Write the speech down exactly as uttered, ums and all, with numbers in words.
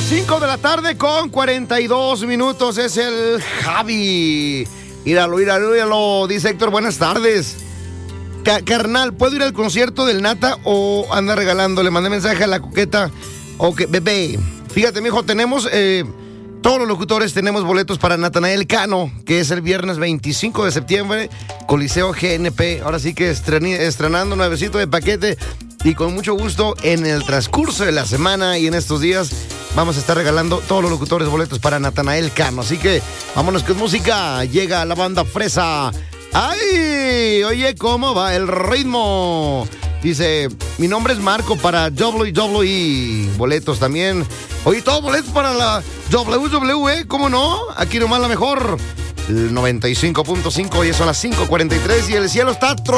cinco de la tarde con cuarenta y dos minutos. Es el Javi. Míralo, míralo, míralo. Dice Héctor, buenas tardes. Ca- carnal, ¿puedo ir al concierto del Nata o anda regalando? Le mandé mensaje a la coqueta. Ok, bebé. Fíjate, mijo, tenemos... Eh, todos los locutores tenemos boletos para Natanael Cano, que es el viernes veinticinco de septiembre, Coliseo G N P. Ahora sí que estreni- estrenando nuevecito de paquete y con mucho gusto en el transcurso de la semana y en estos días vamos a estar regalando todos los locutores boletos para Natanael Cano. Así que vámonos con música. Llega la banda Fresa. ¡Ay! Oye, ¿cómo va el ritmo? Dice, mi nombre es Marco para W W E. Boletos también. Oye, todos boletos para la W W E, ¿cómo no? Aquí nomás la mejor. El noventa y cinco punto cinco, hoy son las cinco cuarenta y tres y el cielo está tro